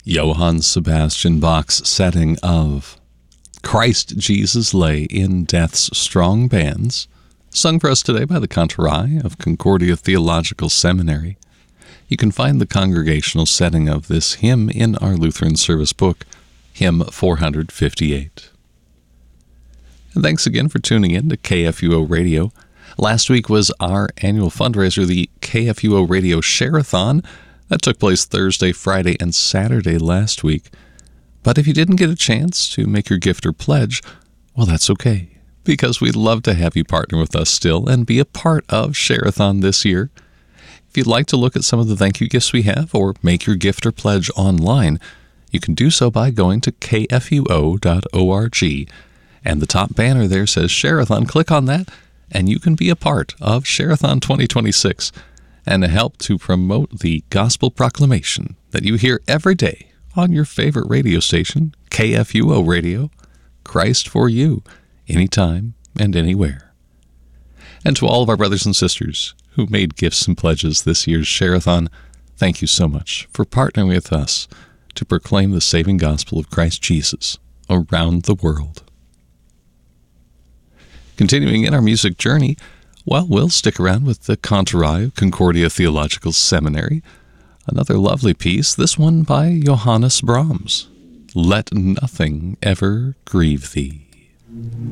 Johann Sebastian Bach's setting of Christ Jesus Lay in Death's Strong Bands, sung for us today by the Cantorai of Concordia Theological Seminary. You can find the congregational setting of this hymn in our Lutheran service book, Hymn 458. And thanks again for tuning in to KFUO Radio. Last week was our annual fundraiser, the KFUO Radio Share-a-thon. That took place Thursday, Friday, and Saturday last week. But if you didn't get a chance to make your gift or pledge, well, that's okay, because we'd love to have you partner with us still and be a part of Share-a-thon this year. If you'd like to look at some of the thank you gifts we have or make your gift or pledge online, you can do so by going to kfuo.org. And the top banner there says Share-a-thon. Click on that, and you can be a part of Share-a-thon 2026 and help to promote the gospel proclamation that you hear every day on your favorite radio station, KFUO Radio, Christ for you, anytime and anywhere. And to all of our brothers and sisters who made gifts and pledges this year's Share-a-thon, thank you so much for partnering with us to proclaim the saving gospel of Christ Jesus around the world. Continuing in our music journey, well, we'll stick around with the Cantorai of Concordia Theological Seminary. Another lovely piece, this one by Johannes Brahms, Let Nothing Ever Grieve Thee.